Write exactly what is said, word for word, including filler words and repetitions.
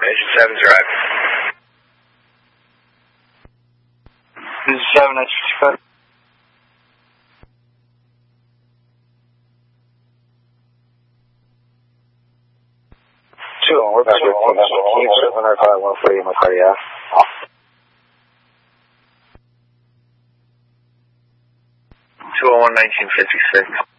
Engine seven drive. Engine seven, that's fifty-five. Two, we're back with Team seven oh five one for you, my car, yeah. two oh one, nineteen fifty-six.